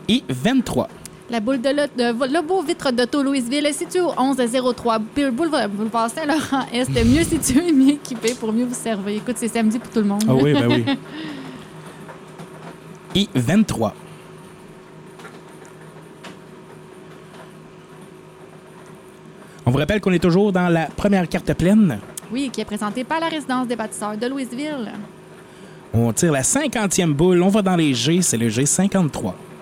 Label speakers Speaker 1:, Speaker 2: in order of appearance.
Speaker 1: I-23.
Speaker 2: La boule de Lobo Vitre d'Auto Louisville est située au 1103 boulevard Saint-Laurent-Est. Mieux situé, mieux équipé pour mieux vous servir. Écoute, c'est samedi pour tout le monde.
Speaker 1: Ah oui, ben oui. I-23. On vous rappelle qu'on est toujours dans la première carte pleine.
Speaker 2: Oui, qui est présentée par la résidence des bâtisseurs de Louisville.
Speaker 1: On tire la 50e boule. On va dans les G. C'est le G53.